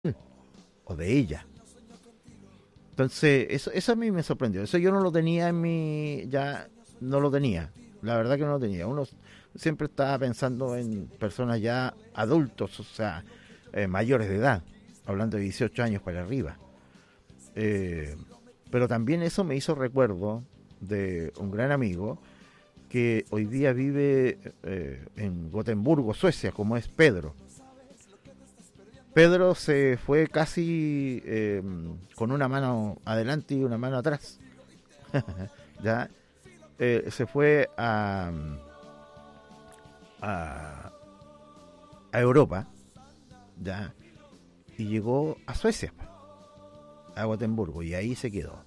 o de ella. Entonces, eso a mí me sorprendió. Eso yo no lo tenía en mi... Ya no lo tenía. La verdad que no lo tenía. Uno siempre estaba pensando en personas ya adultos, o sea, mayores de edad, hablando de 18 años para arriba. Eh, pero también eso me hizo recuerdo de un gran amigo que hoy día vive en Gotemburgo, Suecia, como es Pedro. Pedro se fue casi con una mano adelante y una mano atrás. Ya se fue a, a Europa, ya, y llegó a Suecia, a Gotemburgo, y ahí se quedó.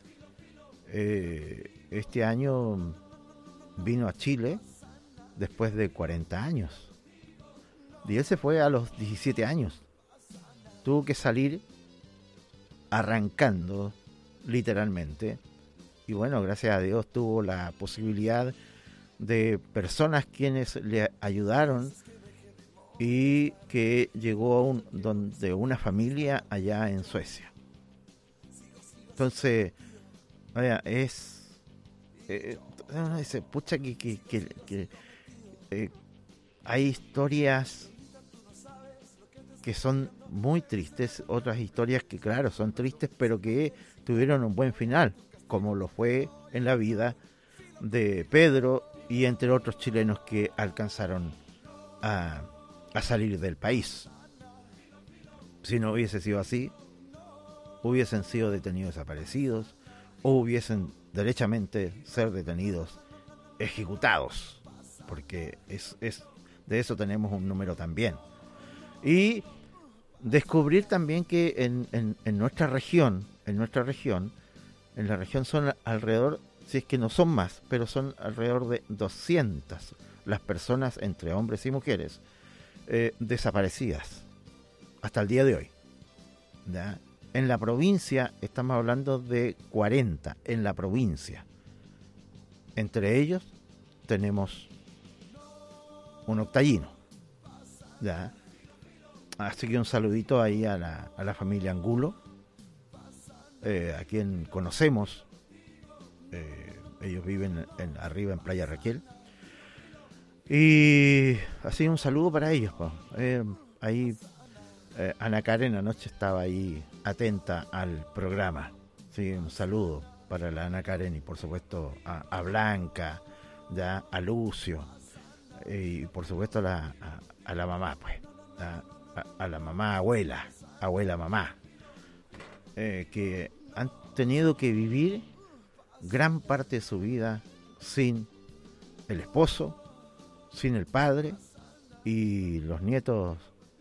Este año vino a Chile después de 40 años. Y él se fue a los 17 años. Tuvo que salir arrancando, literalmente. Y bueno, gracias a Dios tuvo la posibilidad de personas quienes le ayudaron y que llegó a donde una familia allá en Suecia. Entonces, vaya, uno dice, pucha, que, eh, hay historias que son muy tristes, otras historias que claro son tristes, pero que tuvieron un buen final, como lo fue en la vida de Pedro y entre otros chilenos que alcanzaron a, a salir del país. Si no hubiese sido así, hubiesen sido detenidos desaparecidos o hubiesen derechamente ser detenidos ejecutados, porque es de eso tenemos un número también. Y descubrir también que en nuestra región, en la región son alrededor, si es que no son más, pero son alrededor de 200 las personas entre hombres y mujeres desaparecidas hasta el día de hoy. ¿Ya? En la provincia estamos hablando de 40 en la provincia. Entre ellos tenemos un octallino. ¿Ya? Así que un saludito ahí a la familia Angulo, a quien conocemos. Ellos viven arriba en Playa Raquel. Y así un saludo para ellos. Ahí Ana Karen anoche estaba ahí atenta al programa. Sí, un saludo para la Ana Karen y por supuesto a Blanca, ya, a Lucio y por supuesto a la mamá, pues, a la mamá abuela mamá, que han tenido que vivir gran parte de su vida sin el esposo, sin el padre y los nietos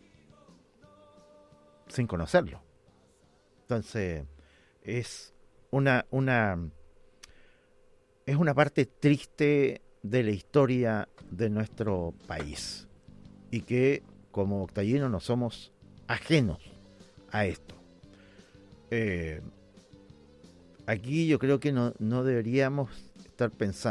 sin conocerlo. Entonces es una es una parte triste de la historia de nuestro país y que como octallinos no somos ajenos a esto. Eh, Aquí yo creo que no deberíamos estar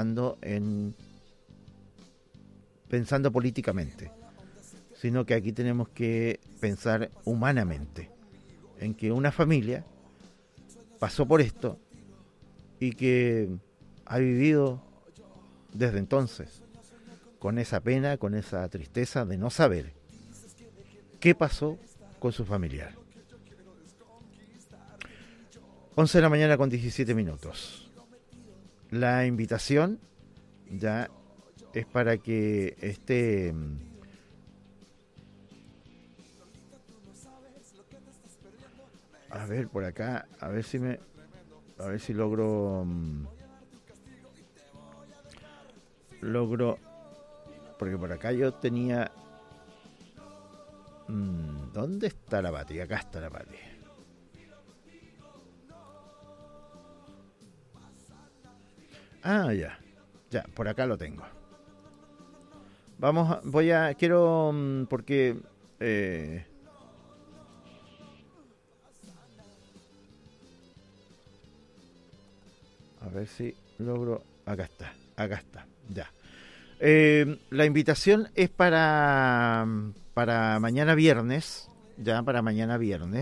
pensando políticamente, sino que aquí tenemos que pensar humanamente, en que una familia pasó por esto y que ha vivido desde entonces con esa pena, con esa tristeza de no saber qué pasó con su familiar. 11 de la mañana con 17 minutos. La invitación ya es para que esté a ver por acá, a ver si logro porque por acá yo tenía ¿dónde está la Pati? Acá está la Pati. Ah, ya. Ya, por acá lo tengo. Quiero porque eh, a ver si logro. Acá está, ya. La invitación es para mañana viernes, ya para mañana viernes.